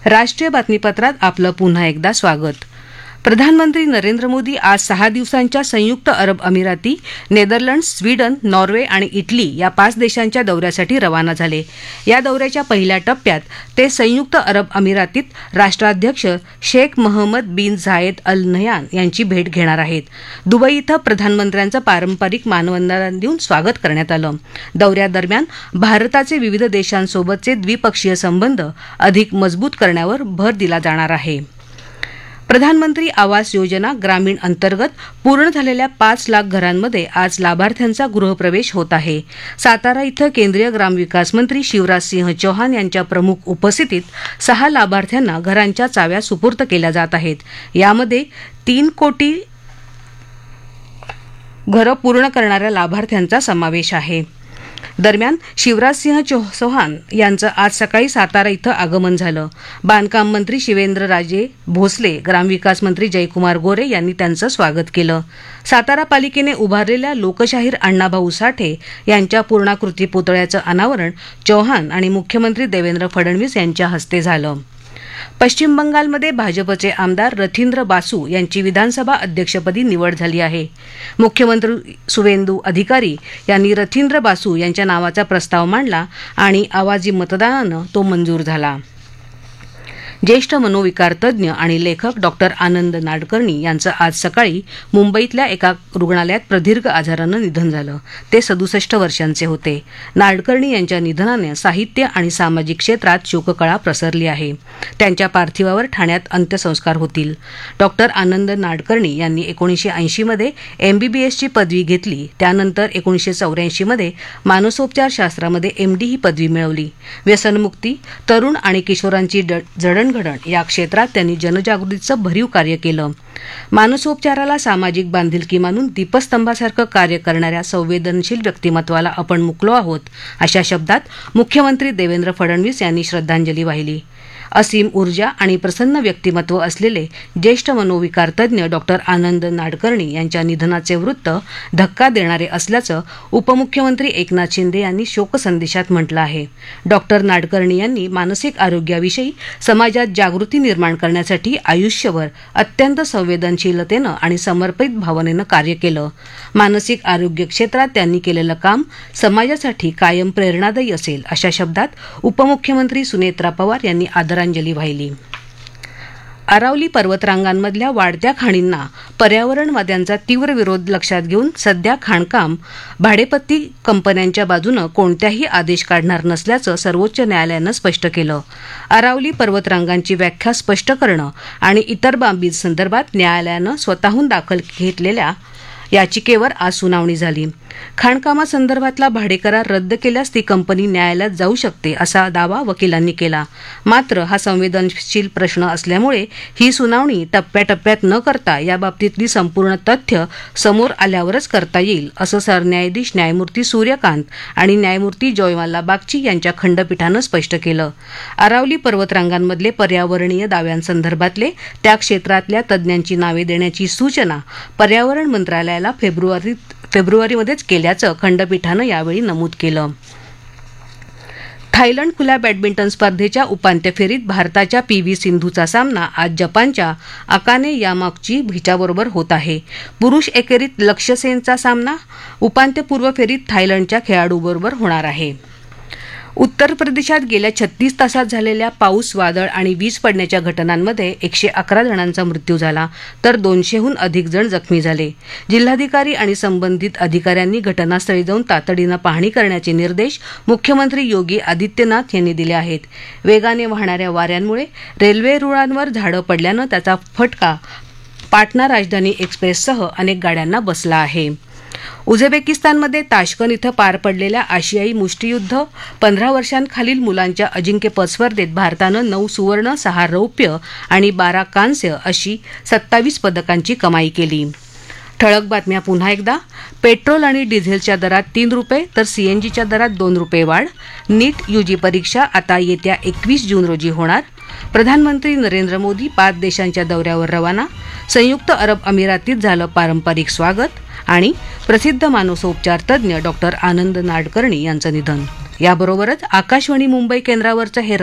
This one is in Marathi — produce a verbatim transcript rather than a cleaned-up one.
राष्ट्रीय बातमीपत्रात आपलं पुन्हा एकदा स्वागत. प्रधानमंत्री नरेंद्र मोदी आज सहा दिवसांच्या संयुक्त अरब अमिराती, नेदरलँड्स, स्वीडन, नॉर्वे आणि इटली या पाच देशांच्या दौऱ्यासाठी रवाना झाले. या दौऱ्याच्या पहिल्या टप्प्यात ते संयुक्त अरब अमिरातीत राष्ट्राध्यक्ष शेख मोहम्मद बिन झायेद अल नह्यान यांची भेट घेणार आहेत. दुबई इथं प्रधानमंत्र्यांचं पारंपरिक मानवंदना देऊन स्वागत करण्यात आलं. दौऱ्यादरम्यान भारताचे विविध देशांसोबतचे द्विपक्षीय संबंध अधिक मजबूत करण्यावर भर दिला जाणार आहे. प्रधानमंत्री आवास योजना ग्रामीण अंतर्गत पूर्ण झालेल्या पाच लाख घरांमध्ये आज लाभार्थ्यांचा गृहप्रवेश होत आहे. सातारा इथं केंद्रीय ग्रामविकास मंत्री शिवराजसिंह चौहान यांच्या प्रमुख उपस्थितीत सहा लाभार्थ्यांना घरांच्या चाव्या सुपूर्द केल्या जात आहेत. यामध्ये तीन कोटी घरं पूर्ण करणाऱ्या लाभार्थ्यांचा समावेश आहे. दरम्यान शिवराजसिंह चौहान यांचं आज सकाळी सातारा इथं आगमन झालं. बांधकाम मंत्री शिवेंद्रराजे भोसले, ग्रामविकास मंत्री जयकुमार गोरे यांनी त्यांचं स्वागत केलं. सातारा पालिकेने उभारलेल्या लोकशाहीर अण्णाभाऊ साठे यांच्या पूर्णाकृती पुतळ्याचं अनावरण चौहान आणि मुख्यमंत्री देवेंद्र फडणवीस यांच्या हस्ते झालं. पश्चिम बंगालमध्ये भाजपचे आमदार रथींद्र बासू यांची विधानसभा अध्यक्षपदी निवड झाली आहे. मुख्यमंत्री सुवेंदू अधिकारी यांनी रथींद्र बासू यांच्या नावाचा प्रस्ताव मांडला आणि आवाजी मतदानानं तो मंजूर झाला. ज्येष्ठ मनोविकार तज्ज्ञ आणि लेखक डॉक्टर आनंद नाडकर्णी यांचं आज सकाळी मुंबईतल्या एका रुग्णालयात प्रदीर्घ आजारानं निधन झालं. ते सदुसष्ट वर्षांचे होते. नाडकर्णी यांच्या निधनाने साहित्य आणि सामाजिक क्षेत्रात शोककळा प्रसरली आहे. त्यांच्या पार्थिवावर ठाण्यात अंत्यसंस्कार होतील. डॉक्टर आनंद नाडकर्णी यांनी एकोणीसशे ऐंशीमध्ये एमबीबीएसची पदवी घेतली. त्यानंतर एकोणीसशे चौऱ्याऐंशीमध्ये मानसोपचारशास्त्रामध्ये एमडी ही पदवी मिळवली. व्यसनमुक्ती, तरुण आणि किशोरांची जडण घडण या क्षेत्रात त्यांनी जनजागृतीचं भरीव कार्य केलं. मानसोपचाराला सामाजिक बांधिलकी मानून दीपस्तंभासारखं कार्य करणाऱ्या संवेदनशील व्यक्तिमत्वाला आपण मुकलो आहोत, अशा शब्दात मुख्यमंत्री देवेंद्र फडणवीस यांनी श्रद्धांजली वाहिली. असीम ऊर्जा आणि प्रसन्न व्यक्तिमत्व असलेले ज्येष्ठ मनोविकार तज्ज्ञ डॉक्टर आनंद नाडकर्णी यांच्या निधनाचे वृत्त धक्का देणारे असल्याचं उपमुख्यमंत्री एकनाथ शिंदे यांनी शोकसंदेशात म्हटलं आहे. डॉक्टर नाडकर्णी यांनी मानसिक आरोग्याविषयी समाजात जागृती निर्माण करण्यासाठी आयुष्यभर अत्यंत संवेदनशीलतेनं आणि समर्पित भावनेनं कार्य केलं. मानसिक आरोग्य क्षेत्रात त्यांनी केलेलं काम समाजासाठी कायम प्रेरणादायी असेल, अशा शब्दात उपमुख्यमंत्री सुनेत्रा पवार यांनी आदरांजली वाहिली. अरावली पर्वतरांगांमधल्या वाढत्या खाणींना पर्यावरणवाद्यांचा तीव्र विरोध लक्षात घेऊन सध्या खाणकाम भाडेपट्टी कंपन्यांच्या बाजूनं कोणत्याही आदेश काढणार नसल्याचं सर्वोच्च न्यायालयानं स्पष्ट केलं. अरावली पर्वतरांगांची व्याख्या स्पष्ट करणं आणि इतर बाबींसंदर्भात न्यायालयानं स्वतःहून दाखल घेतलेल्या याचिकेवर आज सुनावणी झाली. खाणकामासंदर्भातला भाडेकरार रद्द केल्यास ती कंपनी न्यायालयात जाऊ शकते, असा दावा वकिलांनी केला. मात्र हा संवेदनशील प्रश्न असल्यामुळे ही सुनावणी टप्प्याटप्प्यात न करता याबाबतीतली संपूर्ण तथ्य समोर आल्यावरच करता येईल, असं सरन्यायाधीश न्यायमूर्ती सूर्यकांत आणि न्यायमूर्ती जयमाला बागची यांच्या खंडपीठानं स्पष्ट केलं. अरावली पर्वतरांगांमधले पर्यावरणीय दाव्यांसंदर्भातले त्या क्षेत्रातल्या तज्ज्ञांची नावे देण्याची सूचना पर्यावरण मंत्रालयाला फेब्रुवारीत फेब्रुवारीमध्येच केल्याचं खंडपीठानं यावेळी नमूद केलं. थायलंड खुल्या बॅडमिंटन स्पर्धेच्या उपांत्य फेरीत भारताच्या पी व्ही सिंधूचा सामना आज जपानच्या अकाने यामागुची हिच्याबरोबर होत आहे. पुरुष एकेरीत लक्ष्य सेनचा सामना उपांत्यपूर्व फेरीत थायलंडच्या खेळाडूबरोबर होणार आहे. उत्तर प्रदेशात गेल्या छत्तीस तासात झालेल्या पाऊस, वादळ आणि वीज पडण्याच्या घटनांमध्ये एकशे अकरा जणांचा मृत्यू झाला, तर दोनशेहून अधिक जण जखमी झाले. जिल्हाधिकारी आणि संबंधित अधिकाऱ्यांनी घटनास्थळी जाऊन तातडीनं पाहणी करण्याचे निर्देश मुख्यमंत्री योगी आदित्यनाथ यांनी दिले आहेत. वेगाने वाहणाऱ्या वाऱ्यांमुळे रेल्वे रुळांवर झाडं पडल्यानं त्याचा फटका पाटणा राजधानी एक्सप्रेससह अनेक गाड्यांना बसला आहे. उझबेकिस्तानमध्ये ताश्कंद इथं पार पडलेल्या आशियाई मुष्टियुद्ध पंधरा वर्षांखालील मुलांच्या अजिंक्यपद स्पर्धेत भारतानं नऊ सुवर्ण, सहा रौप्य आणि बारा कांस्य अशी सत्तावीस पदकांची कमाई केली. ठळक बातम्या पुन्हा एकदा. पेट्रोल आणि डिझेलच्या दरात तीन रुपये तर सीएनजीच्या दरात दोन रुपये वाढ. नीट यूजी परीक्षा आता येत्या एकवीस जून रोजी होणार. प्रधानमंत्री नरेंद्र मोदी पाच देशांच्या दौऱ्यावर रवाना. संयुक्त अरब अमिरातीत झालं पारंपरिक स्वागत. आणि प्रसिद्ध मानसोपचार तज्ज्ञ डॉक्टर आनंद नाडकर्णी यांचं निधन. याबरोबरच आकाशवाणी मुंबई केंद्रावरचं हे